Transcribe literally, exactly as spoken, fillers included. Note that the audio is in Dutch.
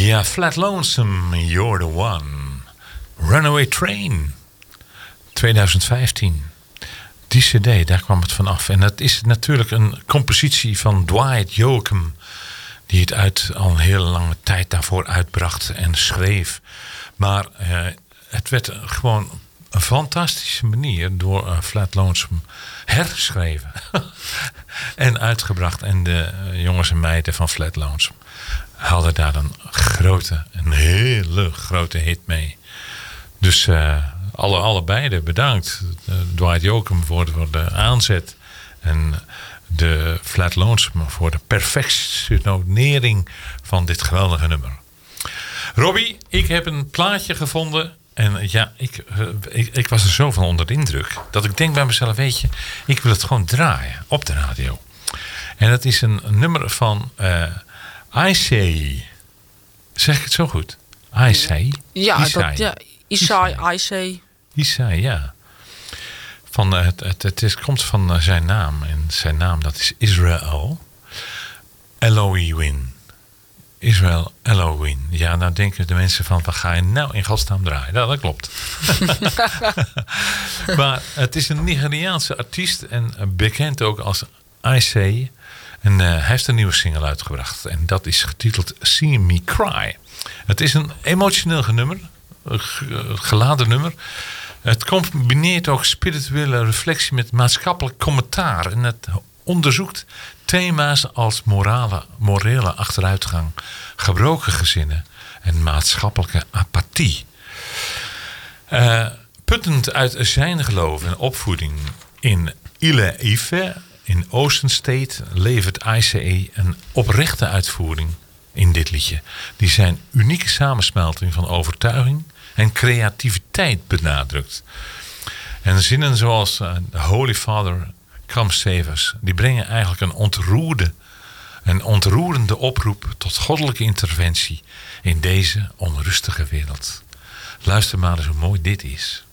Ja, Flat Lonesome, You're the One. Runaway Train, twintig vijftien. Die cd, daar kwam het vanaf. En dat is natuurlijk een compositie van Dwight Yoakam, die het uit al een hele lange tijd daarvoor uitbracht en schreef. Maar uh, het werd gewoon een fantastische manier door uh, Flat Lonesome hergeschreven en uitgebracht. En de uh, jongens en meiden van Flat Lonesome hadden daar een grote, een hele grote hit mee. Dus uh, alle, allebei bedankt. Uh, Dwight Yoakam voor de, voor de aanzet en de Flat Lonesome voor de perfectionering van dit geweldige nummer. Robbie, ik heb een plaatje gevonden. En ja, ik, ik, ik was er zo van onder de indruk dat ik denk bij mezelf, weet je, ik wil het gewoon draaien op de radio. En dat is een, een nummer van uh, I Say. Zeg ik het zo goed? I Say? Ja, Isai. dat, ja. Isai, I Say. Isai, ja. Van, uh, het, het, het is, komt van uh, zijn naam. En zijn naam, dat is Israel Elohim. Israel Elohim. Ja, nou denken de mensen van, wat ga je nou in godsnaam draaien? Nou, dat klopt. Maar het is een Nigeriaanse artiest en bekend ook als I Say. En uh, hij heeft een nieuwe single uitgebracht. En dat is getiteld See Me Cry. Het is een emotioneel genummer, geladen nummer. Het combineert ook spirituele reflectie met maatschappelijk commentaar. En het onderzoekt thema's als morale, morele achteruitgang, gebroken gezinnen en maatschappelijke apathie. Uh, puttend uit zijn geloof en opvoeding in Ile Ife, in Ocean State, levert I C E een oprechte uitvoering in dit liedje, die zijn unieke samensmelting van overtuiging en creativiteit benadrukt. En zinnen zoals uh, Holy Father, Come Save Us, die brengen eigenlijk een ontroerde, een ontroerende oproep tot goddelijke interventie in deze onrustige wereld. Luister maar eens hoe mooi dit is.